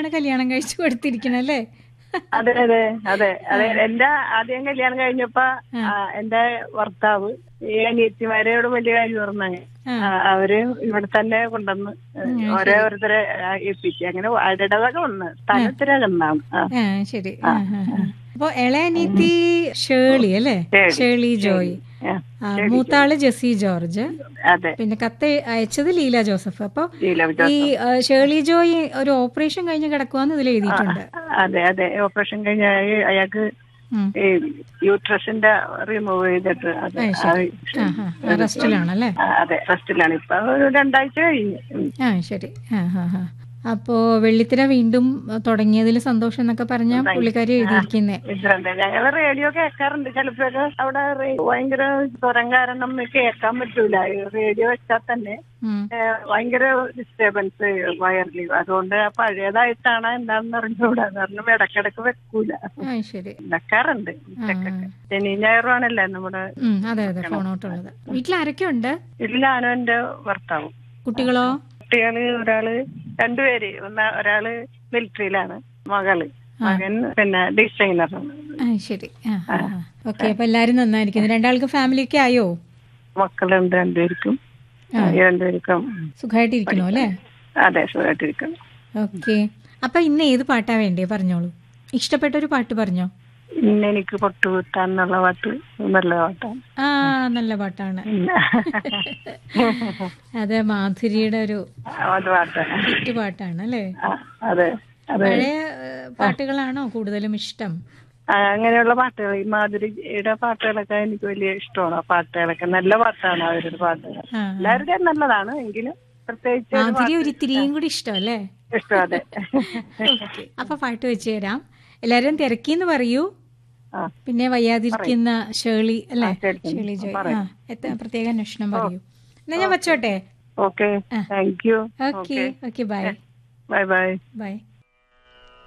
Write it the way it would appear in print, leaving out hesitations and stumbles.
തന്നെയാണ് കല്യാണം കഴിച്ചു കൊടുത്തിരിക്കണല്ലേ? അതെ അതെ അതെ അതെ. എന്റെ ആദ്യം കല്യാണം കഴിഞ്ഞപ്പോ എന്റെ ഭർത്താവ് ഈ അനിയത്തിമാരോട് വലിയ കാര്യം പറഞ്ഞ അവര് ഇവിടെ തന്നെ കൊണ്ടുവന്ന് ഓരോരുത്തരെ ഏൽപ്പിച്ചു. അങ്ങനെ ഇടവക വന്ന് സ്ഥലത്തിര കണ്ടാണ്. ശരി. അപ്പൊ ഇളയനീത്തി ഷേളി അല്ലേ? ഷേളി ജോയ്. മൂത്താള് ജെസി ജോർജ്. പിന്നെ കത്ത് അയച്ചത് ലീല ജോസഫ്. അപ്പൊ ഈ ഷേളി ജോയ് ഒരു ഓപ്പറേഷൻ കഴിഞ്ഞ് കിടക്കുവാന്ന് ഇതിൽ എഴുതിയിട്ടുണ്ട്. അതെ അതെ, ഓപ്പറേഷൻ കഴിഞ്ഞ അയാൾക്ക് ഈ യൂട്രസിന്റെ റിമൂവ് ചെയ്തിട്ട് റെസ്റ്റിലാണല്ലേ? അതെ, റെസ്റ്റിലാണ്. ഇപ്പൊ 2 ആഴ്ച കഴിഞ്ഞു. ശരി. അപ്പോ വെള്ളിത്തിര വീണ്ടും തുടങ്ങിയതിൽ സന്തോഷം എന്നൊക്കെ പറഞ്ഞ പുള്ളിക്കാരി എഴുതിയിരിക്കുന്നേ. ഞങ്ങള് റേഡിയോ കേൾക്കാറുണ്ട് ചിലപ്പോഴൊക്കെ. അവിടെ ഭയങ്കര സ്വരം കാരണം കേൾക്കാൻ പറ്റൂല. റേഡിയോ വെച്ചാൽ തന്നെ ഭയങ്കര ഡിസ്റ്റർബൻസ് വയറിൽ. അതുകൊണ്ട് പഴയതായിട്ടാണ് എന്താണെന്ന് അറിഞ്ഞൂടാ. കാരണം ഇടക്കിടക്ക് വെക്കൂല. വെക്കാറുണ്ട് ശനി ഞായറുമാണല്ലേ നമ്മുടെ. അതെ അതെ, ഫോണോട്ടുള്ളത്. വീട്ടിൽ ആരൊക്കെ ഉണ്ട്? വീട്ടിൽ ഞാനും എന്റെ ഭർത്താവും. കുട്ടികളോ? കുട്ടികള് ഒരാള് 2 പേര്. ഒരാള് മിലിറ്ററിയിലാണ്, മകൻ പിന്നെ ഡിസൈനറാണ്. ശരി. ഓക്കെ. അപ്പൊ എല്ലാരും നന്നായിരിക്കുന്നു. 2 ആൾക്ക് ഫാമിലി ഒക്കെ ആയോ? മക്കളുണ്ട് 2 പേർക്കും. സുഖമായിട്ടിരിക്കണോ അല്ലേ? അതെ, സുഖമായിട്ടിരിക്കുന്നു. ഓക്കെ. അപ്പൊ ഇന്ന് ഏത് പാട്ടാ വേണ്ടേ? പറഞ്ഞോളൂ. ഇഷ്ടപ്പെട്ട ഒരു പാട്ട് പറഞ്ഞോ. ഇന്ന് എനിക്ക് പൊട്ടുകുത്താൻ എന്നുള്ള പാട്ട് നല്ല പാട്ടാണ്. നല്ല പാട്ടാണ്. അതെ, മാധുരിയുടെ ഒരു ഹിറ്റ് പാട്ടാണ് അല്ലേ? അതെ. പഴയ പാട്ടുകളാണോ കൂടുതലും ഇഷ്ടം? അങ്ങനെയുള്ള പാട്ടുകൾ, ഈ മാധുരിയുടെ പാട്ടുകളൊക്കെ എനിക്ക് വലിയ ഇഷ്ടമാണ്. പാട്ടുകളൊക്കെ നല്ല പാട്ടാണ് അവരുടെ പാട്ടുകൾ. എല്ലാവരുടെയും നല്ലതാണ്, എങ്കിലും പ്രത്യേകിച്ച് മാധുരി ഒരിത്തിരിയും കൂടി ഇഷ്ടം അല്ലേ? ഇഷ്ടം. അതെ. അപ്പൊ പാട്ട് വെച്ച് തരാം. എല്ലാരും തിരക്കിന്ന് പറയൂ. പിന്നെ വയ്യാതിരിക്കുന്ന ഷേളി അല്ലേ? ഷേളി ജോയ്. പ്രത്യേക അന്വേഷണം പറയൂ. എന്നാ ഞാൻ വെച്ചോട്ടെ. Okay, thank you. Okay. By. By. By.